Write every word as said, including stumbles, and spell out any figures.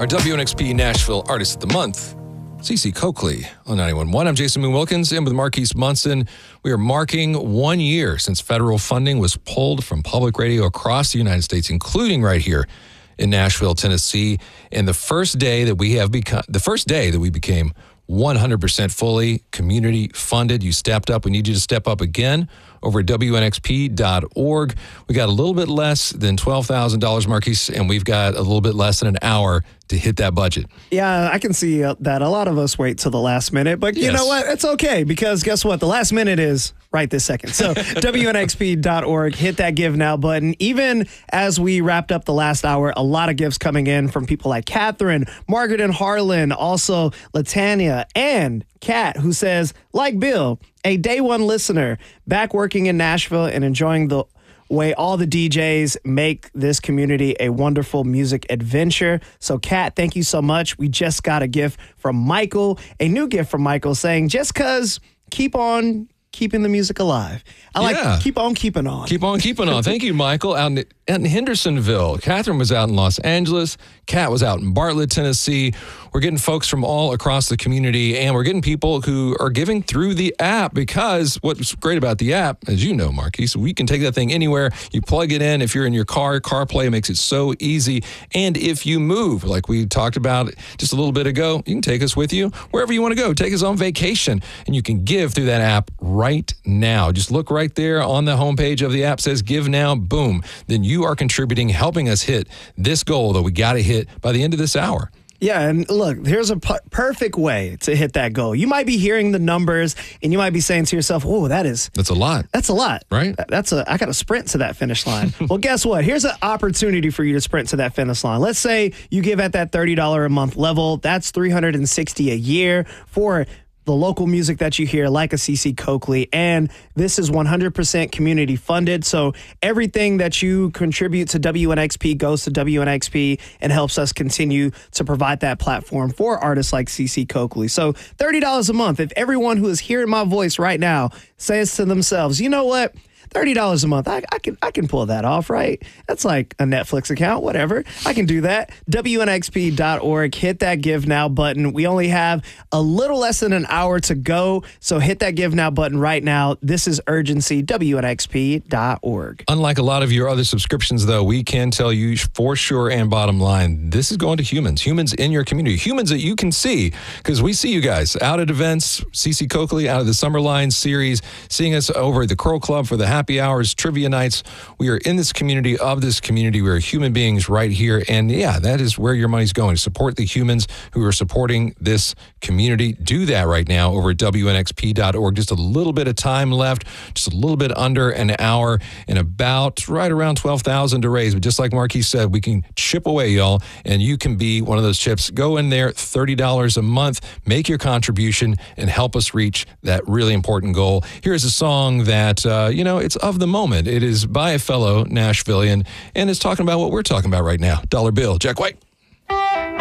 Our W N X P Nashville Artist of the Month, Cece Coakley on ninety-one point one. I'm Jason Moon Wilkins, and with Marquise Munson. We are marking one year since federal funding was pulled from public radio across the United States, including right here in Nashville, Tennessee. And the first day that we have become, the first day that we became one hundred percent fully community funded, you stepped up. We need you to step up again over at W N X P dot org. We got a little bit less than twelve thousand dollars, Marquise, and we've got a little bit less than an hour to hit that budget. Yeah, I can see uh, that a lot of us wait till the last minute, but you Yes. know what? It's okay, because guess what? The last minute is right this second. So W N X P dot org, hit that Give Now button. Even as we wrapped up the last hour, a lot of gifts coming in from people like Catherine, Margaret and Harlan, also Latanya, and Kat, who says, like Bill, a day one listener, back working in Nashville and enjoying the way all the D Js make this community a wonderful music adventure. So, Kat, thank you so much. We just got a gift from Michael, a new gift from Michael, saying, just cause, keep on keeping the music alive. I like Yeah. keep on keeping on. Keep on keeping on. Thank you, Michael. Out in, in Hendersonville. Catherine was out in Los Angeles. Kat was out in Bartlett, Tennessee. We're getting folks from all across the community, and we're getting people who are giving through the app, because what's great about the app, as you know, Marquise, we can take that thing anywhere. You plug it in. If you're in your car, CarPlay makes it so easy. And if you move, like we talked about just a little bit ago, you can take us with you wherever you want to go. Take us on vacation, and you can give through that app right now. Just look right there on the homepage of the app, says Give Now, boom. Then you are contributing, helping us hit this goal that we got to hit by the end of this hour. Yeah, and look, here's a p- perfect way to hit that goal. You might be hearing the numbers, and you might be saying to yourself, "Oh, that is That's a lot. That's a lot, Right? That's a I got to sprint to that finish line." Well, guess what? Here's an opportunity for you to sprint to that finish line. Let's say you give at that thirty dollars a month level. That's three hundred sixty dollars a year for the local music that you hear, like a Cece Coakley. And this is one hundred percent community funded. So everything that you contribute to W N X P goes to W N X P and helps us continue to provide that platform for artists like Cece Coakley. So thirty dollars a month. If everyone who is hearing my voice right now says to themselves, you know what? thirty dollars a month. I, I can I can pull that off, right? That's like a Netflix account, whatever. I can do that. W N X P dot org. Hit that Give Now button. We only have a little less than an hour to go, so hit that Give Now button right now. This is urgency. W N X P dot org. Unlike a lot of your other subscriptions, though, we can tell you for sure and bottom line, this is going to humans, humans in your community, humans that you can see, because we see you guys out at events. Cece Coakley out of the Summerline series, seeing us over at the Crow Club for the happy hours, trivia nights. We are in this community of this community. We are human beings right here. And yeah, that is where your money's going. Support the humans who are supporting this community. Do that right now over at W N X P dot org. Just a little bit of time left, just a little bit under an hour, and about right around twelve thousand to raise. But just like Marquis said, we can chip away, y'all, and you can be one of those chips. Go in there, thirty dollars a month, make your contribution, and help us reach that really important goal. Here's a song that, uh, you know, it's of the moment. It is by a fellow Nashvilleian, and it's talking about what we're talking about right now. Dollar Bill. Jack White.